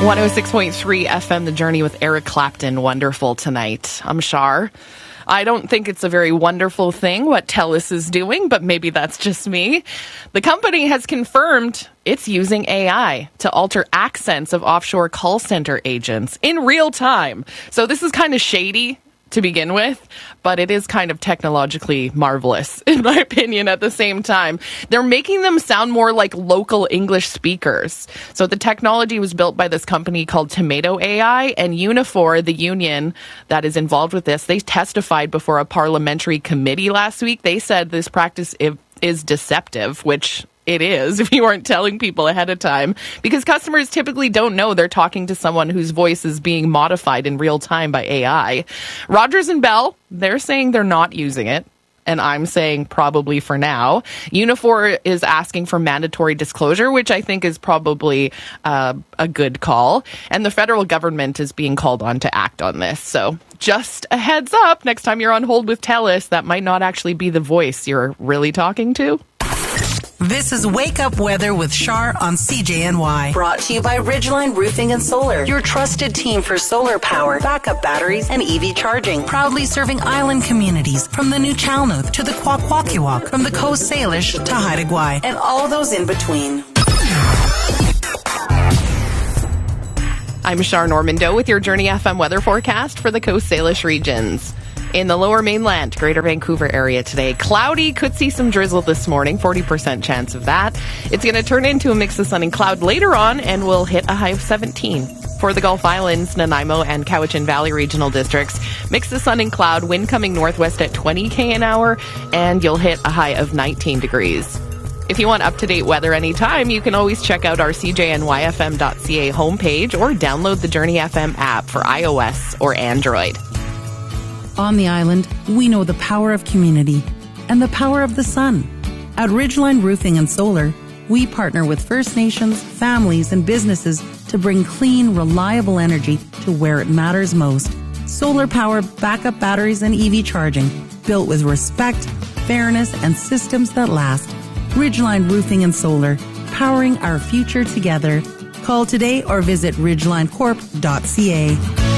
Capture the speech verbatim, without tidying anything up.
one oh six point three F M, The Journey with Eric Clapton. Wonderful tonight. I'm Shar. I don't think it's a very wonderful thing what TELUS is doing, but maybe that's just me. The company has confirmed it's using A I to alter accents of offshore call center agents in real time. So this is kind of shady to begin with, but it is kind of technologically marvelous, in my opinion, at the same time. They're making them sound more like local English speakers. So the technology was built by this company called Tomato A I, and Unifor, the union that is involved with this, they testified before a parliamentary committee last week. They said this practice is deceptive, which it is if you weren't telling people ahead of time, because customers typically don't know they're talking to someone whose voice is being modified in real time by A I. Rogers and Bell, they're saying they're not using it, and I'm saying probably for now. Unifor is asking for mandatory disclosure, which I think is probably uh, a good call. And the federal government is being called on to act on this. So just a heads up, next time you're on hold with TELUS, that might not actually be the voice you're really talking to. This is Wake Up Weather with Shar on C J N Y. Brought to you by Ridgeline Roofing and Solar, your trusted team for solar power, backup batteries, and E V charging. Proudly serving island communities from the New Chalnooth to the Kwakwaka'wakw, from the Coast Salish to Haida Gwaii, and all those in between. I'm Shar Normando with your Journey F M weather forecast for the Coast Salish regions. In the lower mainland, Greater Vancouver area today, cloudy, could see some drizzle this morning, forty percent chance of that. It's going to turn into a mix of sun and cloud later on and will hit a high of seventeen. For the Gulf Islands, Nanaimo and Cowichan Valley regional districts, mix of sun and cloud, wind coming northwest at twenty kilometers an hour, and you'll hit a high of nineteen degrees. If you want up-to-date weather anytime, you can always check out our C J N Y F M dot C A homepage or download the Journey F M app for iOS or Android. On the island, we know the power of community and the power of the sun. At Ridgeline Roofing and Solar, we partner with First Nations, families, and businesses to bring clean, reliable energy to where it matters most. Solar power, backup batteries, and E V charging, built with respect, fairness, and systems that last. Ridgeline Roofing and Solar, powering our future together. Call today or visit ridgeline corp dot C A.